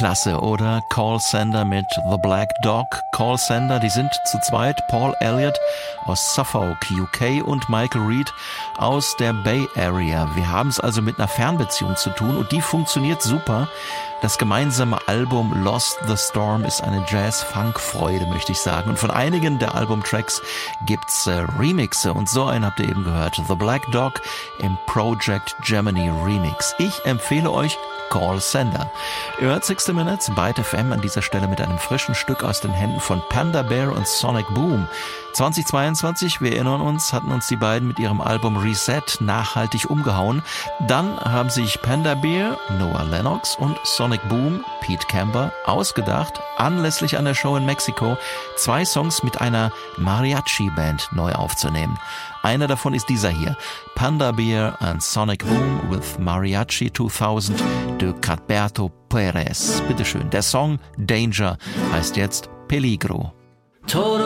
Klasse, oder? Call Sender mit The Black Dog. Call Sender, die sind zu zweit. Paul Elliott aus Suffolk, UK und Michael Reed aus der Bay Area. Wir haben es also mit einer Fernbeziehung zu tun und die funktioniert super. Das gemeinsame Album Lost the Storm ist eine Jazz-Funk-Freude, möchte ich sagen. Und von einigen der Albumtracks gibt's Remixe und so einen habt ihr eben gehört. The Black Dog im Project Germany Remix. Ich empfehle euch Call Sender. Ihr hört 60 Minutes, Byte FM an dieser Stelle mit einem frischen Stück aus den Händen von Panda Bear und Sonic Boom. 2022, wir erinnern uns, hatten uns die beiden mit ihrem Album Reset nachhaltig umgehauen. Dann haben sich Panda Bear, Noah Lennox und Sonic Boom, Pete Camber, ausgedacht, anlässlich an der Show in Mexiko 2 Songs mit einer Mariachi-Band neu aufzunehmen. Einer davon ist dieser hier, Panda Bear and Sonic Boom with Mariachi 2000 de Cadberto Perez. Bitteschön, der Song Danger heißt jetzt Peligro.